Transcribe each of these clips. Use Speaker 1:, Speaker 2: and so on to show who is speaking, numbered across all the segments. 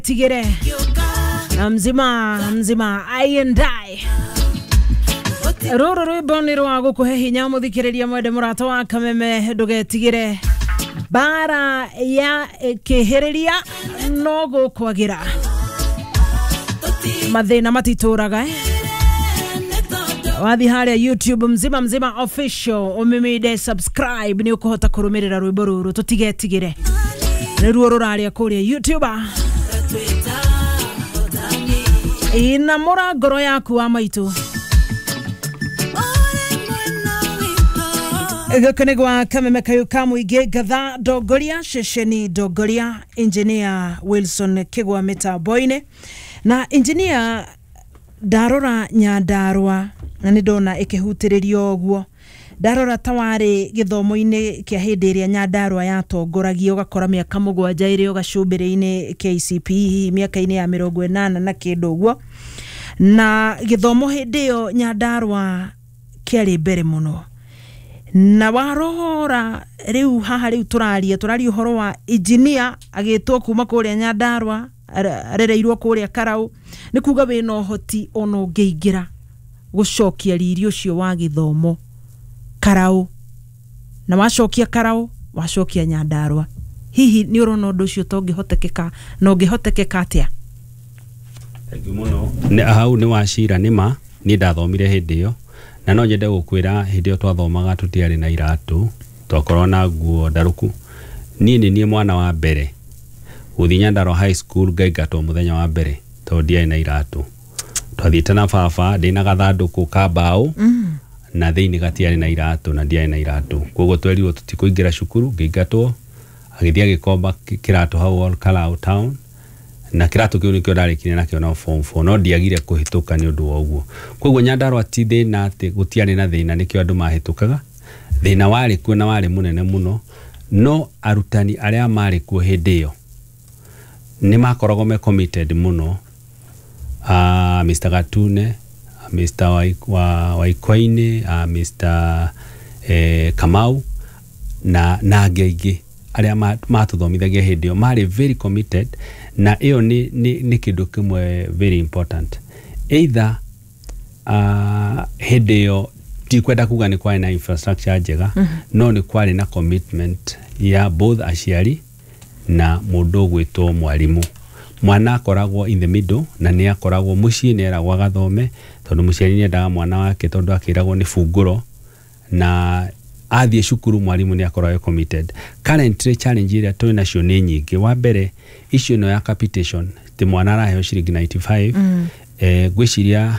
Speaker 1: tigere mzima I and I roro rwiboni rwa gukuhe hinya muthikiriria mwende murato wa Kameme ndugetigire bara ya kihiriria no gukwagira mathina matituraga wathi haria YouTube mzima official umimide subscribe ni ukuhota kurumirira rwimbo ruru tutigetigire ni ruo ruraria kuria YouTube ina mura ngoro yaku wa maitu gakane gwa Kameme kayu kamuige gatha dogoria shesheni dogoria engineer Wilson Kigwa Metaboine na engineer Darora Nyandarwa na ndona ikihutiririo guo Darora tawari githomo-ini kia hindi iria Nyandarwa yatongoragio gakora miaka 7 irio gacumbire-ini KCPE miaka-ini ya 80 na kindu guo na githomo hindi iyo Nyandarwa kiari mbere muno na warohora riu haha riu turari uhoro wa engineer agitwo kuma kuria Nyandarwa arereirwo kuria Karau ni kuga we no hoti ono ngeingira gucokia riri ucio wa githomo Karau na wacokia Karau wacokia Nyandarwa hihi ni urona undu ucio tongihotekeka no ngihotekeka atia
Speaker 2: muno ne hau ni wacira nima ni ndathomire hindi iyo na no nyende gukwira hindi iyo twathomaga tutiari na iratu twakorwo na nguo ndaruku nie mwana wa mbere uthi Nyandarwa High School ngaigatwo muthenya wa mbere to ndiai na iratu twathiite na baba ndina gathanduku ka mbao na thiini gatiari na iratu na ndiai na iratu koguo twerirwo tutikuingira cukuru ngaigatwo agithia gikomba kiratu hau all Kalau town na kiratu kiu nikio ndarikire nakio na form 4 no ndiagire kuhituka ni undu wa uguo koguo Nyandarwa ti thina ati gutiari na thina nikio andu mahitukaga thina wari kuo na wari munene muno no arutani aria mari kuo hindi iyo ni makoragwo me committed muno Mr. Gatune Mr. Waikwaine Mr. Kamau na ngeingi aria matuthomithagia hindi iyo mari very committed na iyo ni kindu kimwe very important either hindi iyo ti kwenda kuga ni kwari na infrastructure njega no ni kwari na commitment ya both aciari na mundu gwitwo mwalimu mwana akoragwo in the middle na ni akoragwo mucii ni eragwo gathome tondu muciari ni endaga mwana wake tondu akiragwo ni funguro na athie cukuru mwalimu ni akoragwo committed currently challenge iria tuli nacio ni nyingi wa mbere issue no ya capitation ti mwana araheo ciringi 95 gwiciria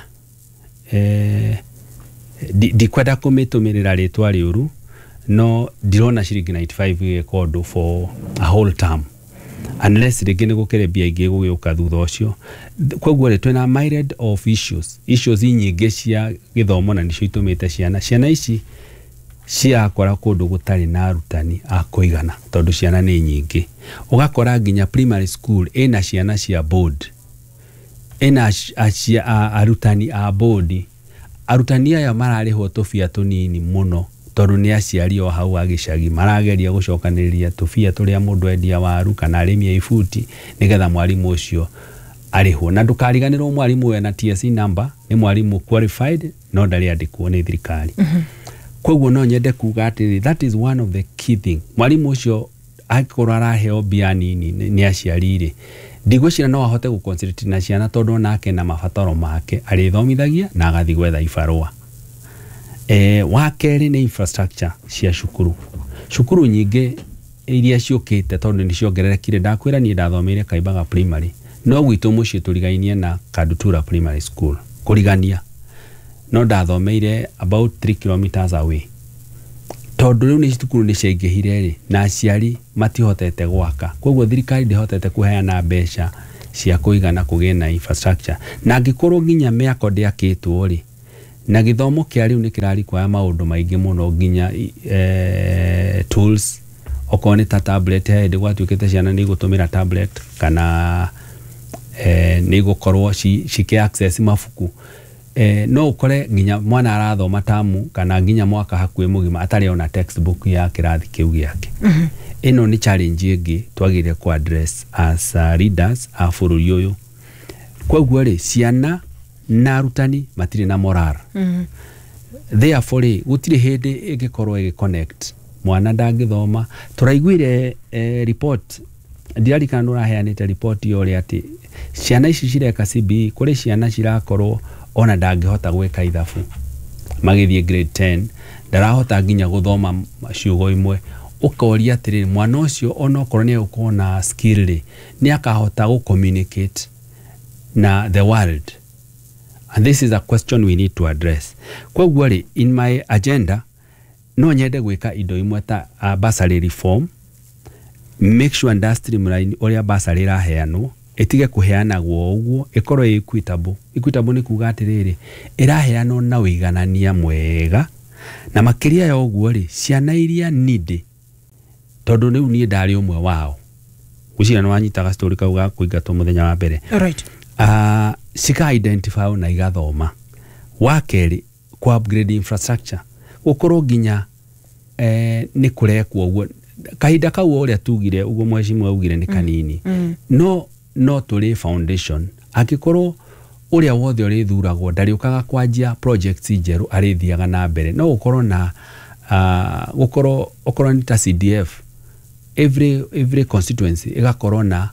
Speaker 2: di kwenda kumitumirira ritwa riuru no dirona ciringi 95 gekondo for a whole term unless rigene gukere bia ingi gugiuka thutha ucio koguo ri twina myriad of issues nyingi cia githomo na nicio itumite ciana ici ciakora kundu gutari na arutani akuigana tondu ciana ni nyingi ugakora nginya primary school ina ciana cia board ina arutani a board arutani aya mararihwo tufia tunini muno tondu ni aciari o hau agicagi marageria gucokaniriria tufia turia mundu endia waru kana arimi ifuti nigetha mwalimu ucio arihwo na ndukariganirwo mwalimu we na TSC number ni mwalimu qualified no ndari andikwo ni thirikari koguo no nyende kuga ati that is one of the key thing mwalimu ucio akorwo araheo bia nini ni aciarire ndigwicira no ahote guconcentrate na ciana tondu nake na mabataro make arithomithagia na agathi gwetha ibarua wakeri ni infrastructure cia cukuru nyingi iria ciukite tondu ni ciongererekire ndakwira ni ndathomeire Kaimbaga primary no gwitu mucii turigainie na Kadutura primary school kurigania no ndathomeire about 3 kilometers away tondu riu ni cukuru ni ciengehire ri na aciari matihotete gwaka koguo thirikari ndihotete kuheana mbeca cia kuigana kugena infrastructure na ngikorwo nginya miako ndiakitwo ri na githomo kia riu ni kirari kwa maundu maingi muno nginya tools okone ta tablet ndi gwatuikite ciana ni gutumira tablet kana ni gukorwo cike access mafuku no ukore nginya mwana arathoma tamu kana nginya mwaka hakuhe mugima atari ona textbook ya kirathi kiu giake. Ino ni challenge ingi twagire ku address as leaders a bururi uyu. Koguo ri ciana na arutani matire na moral. Therefore gutire hindi ingikorwo igiconnect mwana ndangithoma. Turaiguire report ndirarikana nuraheanite report yori ati ciana ici cireka CBE kuri ciana cirakorwo ona ndangihota gweka ithabu magithie grade 10 ndarahota nginya guthoma ciugo imwe ukoria atiri mwana ucio ona okorwo ni ukona skill ni akahota gu communicate na the world, and this is a question we need to address. Koguo ri in my agenda no nyende gwika indo imwe ta bursary reform, make sure industry mline oria bursary iraheanwo etige kuheanagwo uguo ikorwo equitable. Equitable ni kuga atiriri iraheanwo na wiganania mwega na makiria ya uguo ri ciana iria needy tondu ni uni ndari umwe wao ucira no wanyitaga story kauga kuingatwo muthenya wa mbere.
Speaker 1: Alright.
Speaker 2: Sika identify na igathoma wakeri ku upgrade infrastructure gukorwo nginya ni kurekwo uguo kahinda kau uria tugire uguo mwecimu augire ni kanini. No tuli foundation akikorwo uria wothe uri thuragwo ndari ukaga kwanjia projects njeru arithiaga na mbere no ukorwo na ukorwo ni ta CDF every constituency igakorwo na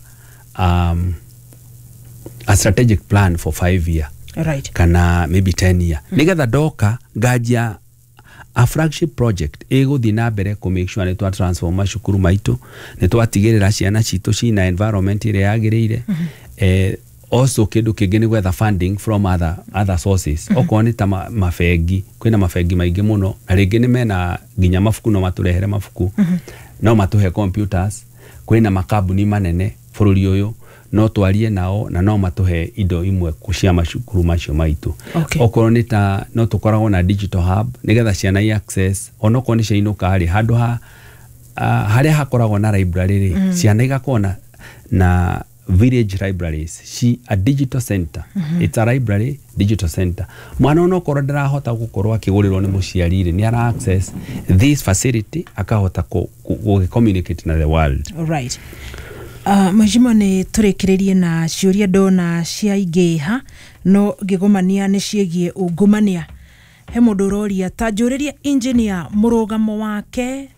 Speaker 2: a strategic plan for 5 year,
Speaker 1: right,
Speaker 2: kana maybe 10 year. Nigetha doka ngajia a flagship project eguthi na mbere ku make sure ni twa transform cukuru maitu ni twatigirira ciana citu cina environment ire yagirire. Also kindu kingi ni gwetha funding from other sources. Okorwo ni ta mafengi kwina mafengi maingi muno na ringi ni mena nginya mafuku no maturehere mafuku no matuhe computers. Kwina makambuni manene bururi uyu no twarie nao na no matuhe indo imwe kucia macukuru macio maitu. Okorwo ni ta no tukoragwo na digital hub nigetha ciana i access onoko ni ciainuka hari handu haria hakoragwo na library ri ciana igakona na village libraries. She a digital center. It's a library digital center. Mwana ono korwo ndarahota gukorwo akigurirwo ni muciari ri ni ara access this facility akahota ku communicate na the world.
Speaker 1: Right. Majimo ni turekiririe na ciuria ndona cia ingiha no ngigomania ni ciegie ungumania. He mundu uroria ta njuriria engineer murugamo wake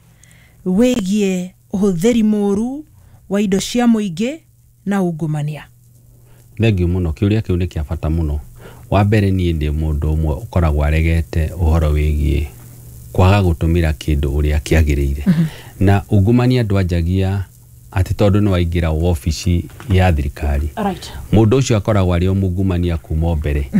Speaker 1: wegie uhuthiri muru wa indo cia muingi na ungumania.
Speaker 2: Thengio muno kiuria kiu ni kia bata muno. Wa mbere ni ndi mundu umwe ukoragwo aregete uhoro wigie kwaga gutumira kindu uria kiagirire. Na ungumania ndwanjagia ati tondu no waingira ofici ya thirikari.
Speaker 1: Right.
Speaker 2: Mundu ucio akoragwo ari omungumania kuma mbere.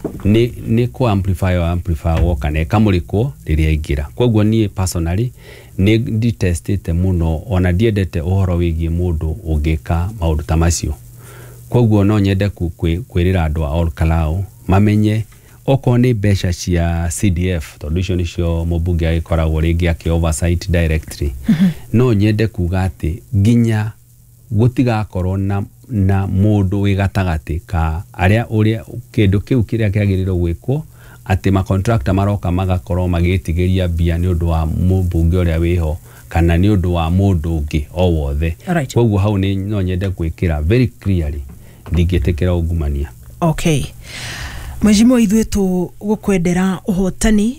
Speaker 2: Ni ku amplify kana kamurikwo riria ingira. Koguo ni personally ni detestete muno ona diendete uhoro wigie mundu ungika maundu ta macio. Koguo no nyende kwirira andu a Ol Kalou mamenye oko ni besha cia CDF tondu icio nicio mubunge agikoragwo ringi aki oversight directory. No nyende kuga ati nginya gutigakorwo na mundu wigatagati ka aria uria kindu kiu kiria kiagiriro gwikwo ati ma contractor maroka magakorwo magitigiria bia ni undu wa mubunge uria wiho kana ni undu wa mundu ungi o wothe. Koguo hau ni no nyende gwikira very clearly ndigetekera ungumania.
Speaker 1: Okay. Majimo ithuĩ tũgũkwendera ũhotani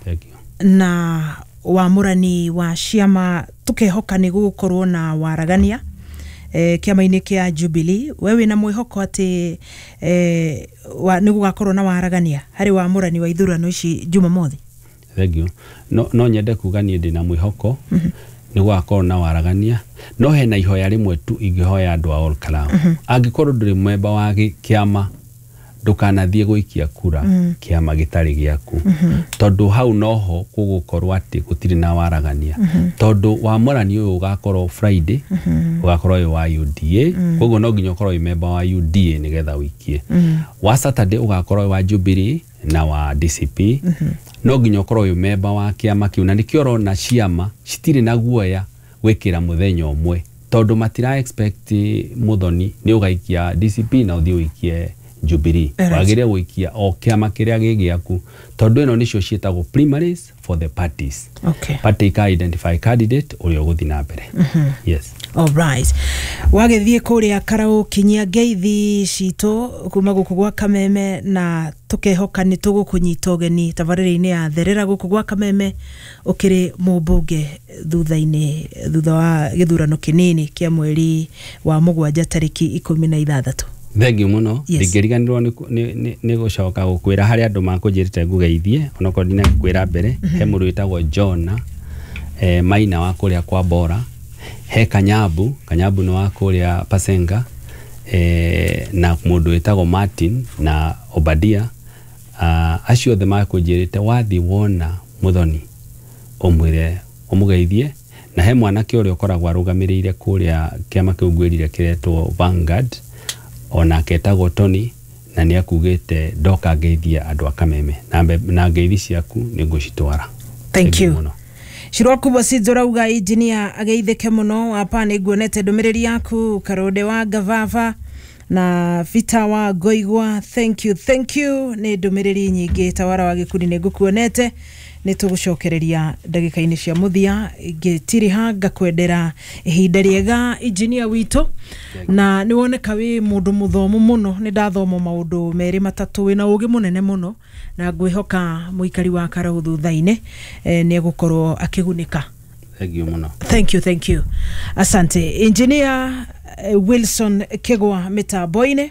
Speaker 1: na wamũrani wa ciama tũkehoka nĩ gũkorwo na waragania kiama-inĩ kia Jubilee. Wewe na mwĩhoko atĩ nĩ gũgakorwo na waragania harĩ wamũrani wa ithurano ici Jumamothi?
Speaker 2: Thank you. No nyende kuga niĩ ndĩ na mwĩhoko nĩ gũgakorwo na waragania. No hena ihoya rĩmwe tu ingĩhoya andũ a Ol Kalou. Angĩkorwo ndũrĩ memba wa kiama ndukanathie guikia kura kiama gitari giaku. Tondu hau noho kugukorwo ati gutiri na waragania. Tondu wamũrani uyu ugakorwo Friday ugakorwo wa UDA. Koguo no nginya ukorwo member wa UDA nigetha wikie. Wa Saturday ugakorwo wa Jubilee na wa DCP. No nginya ukorwo member wa kiama kiu na nikio rona ciama citiri na guoya gwikira muthenya umwe tondu matira expect muthoni ni ugaikia DCP na uthii wikie Jubilee wagire guikia o kiama kiria gigiaku tondu ino nicio cietagwo primaries for the parties. Party ka identify candidate uria guthi na mbere. Yes.
Speaker 1: All right. Wagethie kuria Karau kinyia ngeithi cito kuma guku gwa Kameme na tukehoka ni tugukunyita ugeni tabariri-ini ya therera guku gwa Kameme ukiri mubunge thutha wa githurano kinini kia mweri wa mugwanja tariki 16.
Speaker 2: Thank you muno. Ndingiriganirwo ni gucoka gukwira hari andu makunjirite ngugeithie onako ndina kwira mbere he muru witagwo John Maina wa kuria kwa Bora, he Kanyabu no wa kuria Pasenga, na mundu witagwo Martin na Obadia. Acio the makunjirite wathi wona Muthoni omwire omugeithie, na he mwanake uria ukoragwo arugamirire kuria kiama kiu ngwirire kiretwo Vanguard ona ketagwo Tony, na ni akugite ndoka ngeithia andu a Kameme na ngeithi ciaku ni ngucitwara.
Speaker 1: Thank you. Shirwaku Bosizora uga engineer ageitheke muno apa ni nguonete ndumiriri yaku Karode wa Gavava na Vita wa Goigwa. Thank you ni ndumiriri nyingi tawara wa gikundi ni ngukuonete ni tugucokereria ndagika-ini cia muthia ngitiri hanga kwendera ihinda riega engineer wito na ni woneka wi mundu muthomu muno. Ni ndathoma maundu meri matatu wina ugi munene muno na ngwihoka muikari wa Karau thutha-ini ni gukorwo akigunika.
Speaker 2: Thank you muno.
Speaker 1: Thank you. Asante engineer Wilson Kigwa mitambo-ini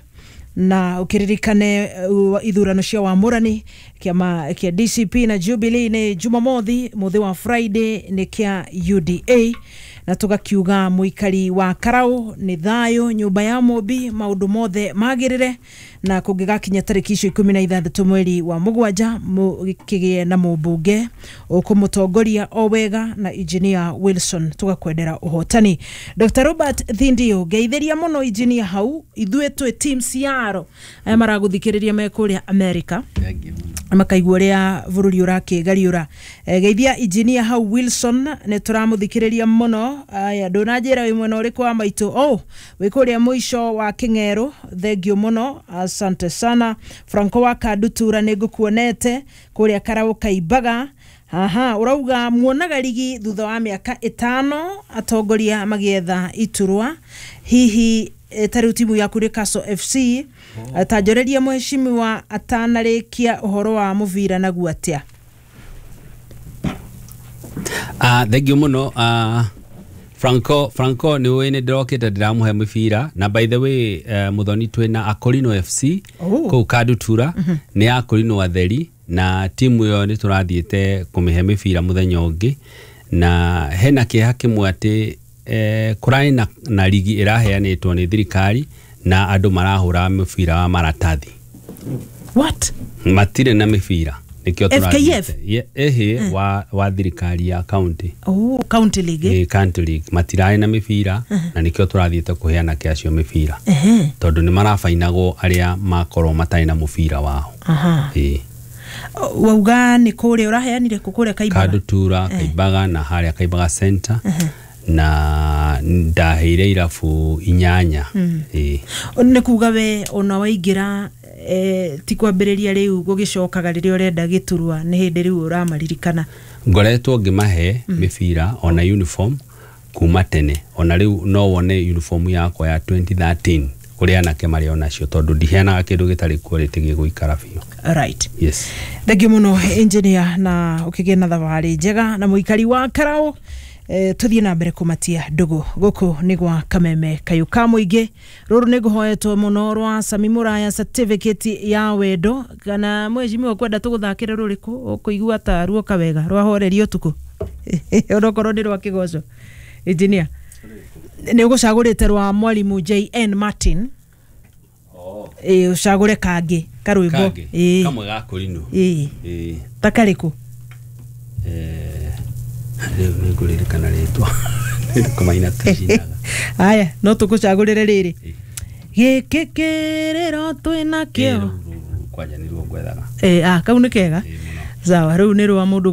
Speaker 1: na ukiririkane ithurano cia wamurani kiama kia DCP na Jubilee ni Jumamothi muthi wa Friday ni kia UDA na tugakiuga muikari wa Karau ni thayo nyumba ya Mobi maundu mothe magirire na kungigakinya tariki 16 mweri wa mugwanja mugikie na mubunge ukumutongoria owega na engineer Wilson tugakwendera uhotani. Dr. Robert Thindio geithĩria muno engineer hau ithue twe team ciaro aya maraguthikiriria mekuria America makaigua ria bururi urakigariura geithia engineer hau Wilson ne turamuthikiriria muno aya ndunajira wi mwena uriku wa maitu wikuria muisho wa King'ero. Thank you muno, asante sana. Franco wa Kadutura ni ngukuonete kuria Karau Kaibaga. Urauga muonaga ligi thutha wa miaka 5 atongoria magietha iturwa hihi tari timu ya kuri Kaso FC atajoreria muheshimiwa atanarikia uhoro wa muvira na guatia.
Speaker 2: Thank you muno. Franco ni wene ndokete ndiramuhe mufira na by the way Muthoni twina Akorino FC ku Kadutura ni Akorino atheri na timu yo ni turathiete kumihe mufira muthenya ungi na hena kiha kimwe ati kurai na ligi iraheanitwo ni thirikari na andu marahura mufira wa maratathi.
Speaker 1: What?
Speaker 2: Matire na mufira nikio turathiete wa thirikari ya county.
Speaker 1: County league.
Speaker 2: County league matirai na mifira na nikio turathiete kuheana kiacio mifira tondu ni marafainagwo aria makorwo matai na mufira wao.
Speaker 1: Wauga ni kure uraheanire kukuria Kaibaga.
Speaker 2: Kadutura Kaibaga na haria Kaibaga center na ndaheire irafu 8.
Speaker 1: Ni kuga we ona waigira ti kwambiriria riu gugicokaga riria urenda giturwa ni hindi riu uramaririkana.
Speaker 2: Ngoretwo ngimahe mifira ona uniform kuma tene ona riu no wone uniform yako ya 2013 kuria nake mari ona cio tondu ndiheanaga kindu gitari quality giguikara biu.
Speaker 1: Right.
Speaker 2: Yes.
Speaker 1: Thank muno engineer na ukigena thavari njega na muikari wa Karau. Tuthie na mbere kumatia ndugu guku ni gwa Kameme kayu ka muingi ruru ni guhoetwo muno rwa Sami Muraya certificate ya wendo kana mwejimi okwenda tuguthakire ruriku ukuigua ta ruo kawega rwa horerio utuku orokoro ni rwa kigoco engineer ni ugucagurite rwa mwalimu JN Martin ucagure kangi karwimbo
Speaker 2: kamwe ga Korino
Speaker 1: takariku
Speaker 2: ni nguririkana ritwa kumaina tashinaga
Speaker 1: aya no tukucagurire riri gikikiriro twina kio
Speaker 2: kwanja ni ruo ngwethaga
Speaker 1: kau ni kega sawa riu ni rwa mundu